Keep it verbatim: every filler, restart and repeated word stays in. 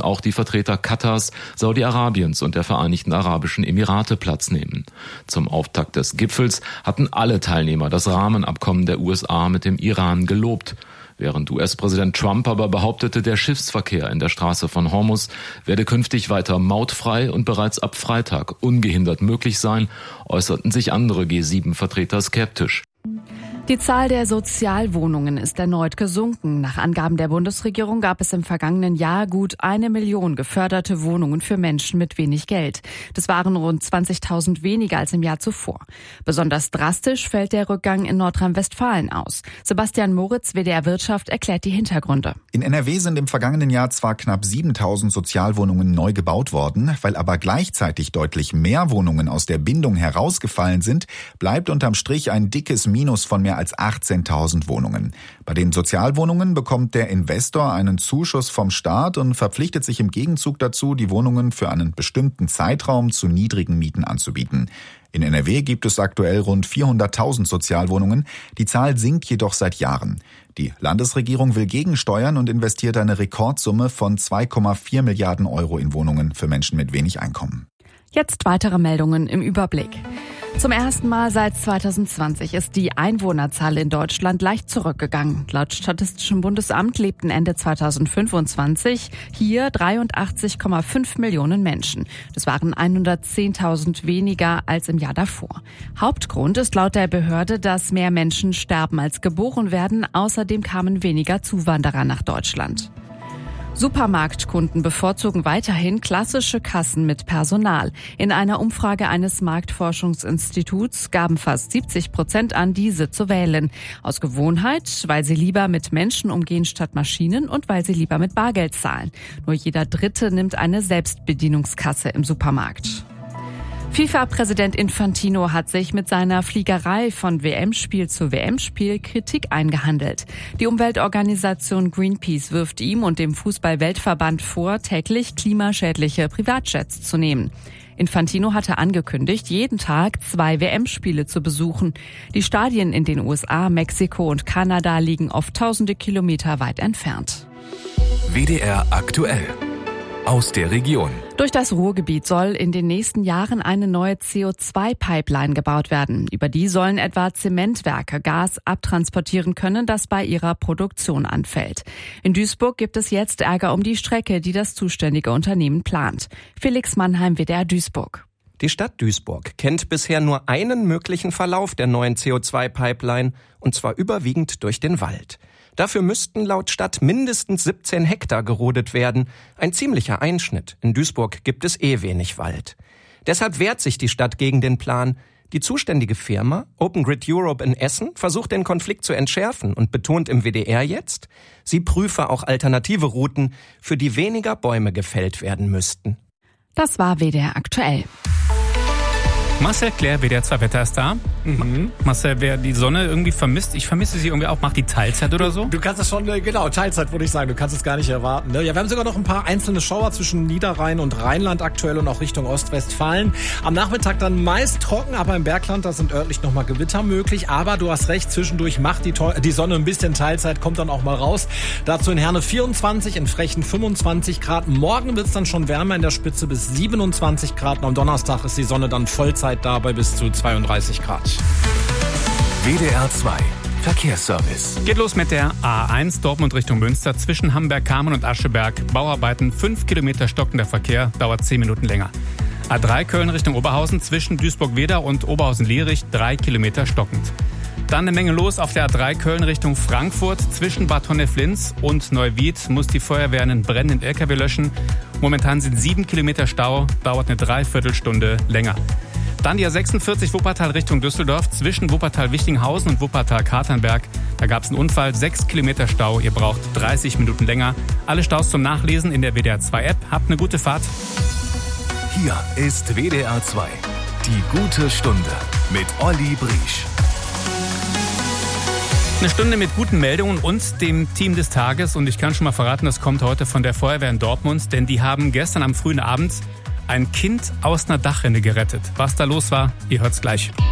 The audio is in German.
werden auch die Vertreter Katars, Saudi-Arabiens und der Vereinigten Arabischen Emirate Platz nehmen. Zum Auftakt des Gipfels hatten alle Teilnehmer das Rahmenabkommen der U S A mit dem Iran gelobt. Während U S-Präsident Trump aber behauptete, der Schiffsverkehr in der Straße von Hormuz werde künftig weiter mautfrei und bereits ab Freitag ungehindert möglich sein, äußerten sich andere G sieben Vertreter skeptisch. Die Zahl der Sozialwohnungen ist erneut gesunken. Nach Angaben der Bundesregierung gab es im vergangenen Jahr gut eine Million geförderte Wohnungen für Menschen mit wenig Geld. Das waren rund zwanzigtausend weniger als im Jahr zuvor. Besonders drastisch fällt der Rückgang in Nordrhein-Westfalen aus. Sebastian Moritz, W D R Wirtschaft, erklärt die Hintergründe. In N R W sind im vergangenen Jahr zwar knapp siebentausend Sozialwohnungen neu gebaut worden, weil aber gleichzeitig deutlich mehr Wohnungen aus der Bindung herausgefallen sind, bleibt unterm Strich ein dickes Minus von mehr als achtzehntausend Wohnungen. Bei den Sozialwohnungen bekommt der Investor einen Zuschuss vom Staat und verpflichtet sich im Gegenzug dazu, die Wohnungen für einen bestimmten Zeitraum zu niedrigen Mieten anzubieten. In N R W gibt es aktuell rund vierhunderttausend Sozialwohnungen. Die Zahl sinkt jedoch seit Jahren. Die Landesregierung will gegensteuern und investiert eine Rekordsumme von zwei Komma vier Milliarden Euro in Wohnungen für Menschen mit wenig Einkommen. Jetzt weitere Meldungen im Überblick. Zum ersten Mal seit zweitausendzwanzig ist die Einwohnerzahl in Deutschland leicht zurückgegangen. Laut Statistischem Bundesamt lebten Ende zweitausendfünfundzwanzig hier dreiundachtzig Komma fünf Millionen Menschen. Das waren hundertzehntausend weniger als im Jahr davor. Hauptgrund ist laut der Behörde, dass mehr Menschen sterben als geboren werden. Außerdem kamen weniger Zuwanderer nach Deutschland. Supermarktkunden bevorzugen weiterhin klassische Kassen mit Personal. In einer Umfrage eines Marktforschungsinstituts gaben fast siebzig Prozent an, diese zu wählen. Aus Gewohnheit, weil sie lieber mit Menschen umgehen statt Maschinen und weil sie lieber mit Bargeld zahlen. Nur jeder Dritte nimmt eine Selbstbedienungskasse im Supermarkt. FIFA-Präsident Infantino hat sich mit seiner Fliegerei von W M-Spiel zu W M-Spiel Kritik eingehandelt. Die Umweltorganisation Greenpeace wirft ihm und dem Fußball-Weltverband vor, täglich klimaschädliche Privatjets zu nehmen. Infantino hatte angekündigt, jeden Tag zwei W M-Spiele zu besuchen. Die Stadien in den U S A, Mexiko und Kanada liegen oft tausende Kilometer weit entfernt. W D R aktuell. Aus der Region. Durch das Ruhrgebiet soll in den nächsten Jahren eine neue C O zwei Pipeline gebaut werden. Über die sollen etwa Zementwerke Gas abtransportieren können, das bei ihrer Produktion anfällt. In Duisburg gibt es jetzt Ärger um die Strecke, die das zuständige Unternehmen plant. Felix Mannheim, W D R Duisburg. Die Stadt Duisburg kennt bisher nur einen möglichen Verlauf der neuen C O zwei Pipeline, und zwar überwiegend durch den Wald. Dafür müssten laut Stadt mindestens siebzehn Hektar gerodet werden. Ein ziemlicher Einschnitt. In Duisburg gibt es eh wenig Wald. Deshalb wehrt sich die Stadt gegen den Plan. Die zuständige Firma, Open Grid Europe in Essen, versucht den Konflikt zu entschärfen und betont im W D R jetzt, sie prüfe auch alternative Routen, für die weniger Bäume gefällt werden müssten. Das war W D R aktuell. Marcel Claire, W D R zwei Wetter ist da. Mhm. Marcel, wer die Sonne irgendwie vermisst, ich vermisse sie irgendwie auch, macht die Teilzeit oder so? Du kannst es schon, genau, Teilzeit würde ich sagen, du kannst es gar nicht erwarten. Ne? Ja, wir haben sogar noch ein paar einzelne Schauer zwischen Niederrhein und Rheinland aktuell und auch Richtung Ostwestfalen. Am Nachmittag dann meist trocken, aber im Bergland, da sind örtlich nochmal Gewitter möglich. Aber du hast recht, zwischendurch macht die, die Sonne ein bisschen Teilzeit, kommt dann auch mal raus. Dazu in Herne vierundzwanzig, in Frechen fünfundzwanzig Grad. Morgen wird es dann schon wärmer, in der Spitze bis siebenundzwanzig Grad. Und am Donnerstag ist die Sonne dann Vollzeit da bei bis zu zweiunddreißig Grad. W D R zwei Verkehrsservice. Geht los mit der A eins Dortmund Richtung Münster zwischen Hamberg-Kamen und Ascheberg. Bauarbeiten, fünf Kilometer stockender Verkehr, dauert zehn Minuten länger. A drei Köln Richtung Oberhausen zwischen Duisburg-Wedau und Oberhausen-Lierich, drei Kilometer stockend. Dann eine Menge los auf der A drei Köln Richtung Frankfurt. Zwischen Bad Honnef-Linz und Neuwied muss die Feuerwehr einen brennenden L K W löschen. Momentan sind sieben Kilometer Stau, dauert eine Dreiviertelstunde länger. Dann die A sechsundvierzig Wuppertal Richtung Düsseldorf zwischen Wuppertal-Wichtinghausen und Wuppertal-Katernberg. Da gab es einen Unfall, sechs Kilometer Stau, ihr braucht dreißig Minuten länger. Alle Staus zum Nachlesen in der W D R zwei App. Habt eine gute Fahrt. Hier ist W D R zwei, die gute Stunde mit Olli Briesch. Eine Stunde mit guten Meldungen und dem Team des Tages. Und ich kann schon mal verraten, das kommt heute von der Feuerwehr in Dortmund. Denn die haben gestern am frühen Abend ein Kind aus einer Dachrinne gerettet. Was da los war, ihr hört's gleich.